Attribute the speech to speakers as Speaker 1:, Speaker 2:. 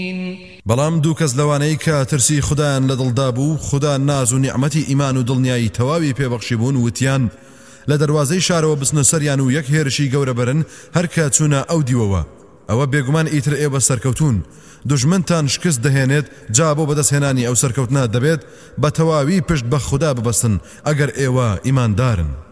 Speaker 1: بەڵام دوو کەس لەوانەی کە ترسی خوددایان لە دڵدا بوو خوددا ناز و نیعمەتی ئیمان و دڵنیایی تەواوی پێبەخشی بوون وتیان لە دەواازەی شارەوە بچنە سەریان و یەک هێرشی گەورە بەرن هەرکە چوونە ئەو دیوەوە ئەوە بێگومان ئیتر ئێوە سەرکەوتون دژمنتان شکست دەهێنێت جا بۆ بەدەستهێنانی ئەو سەرکەوتنا دەبێت بە تەواوی پشت بە خوددا ببەستن ئەگەر ئێوە ئیماندارن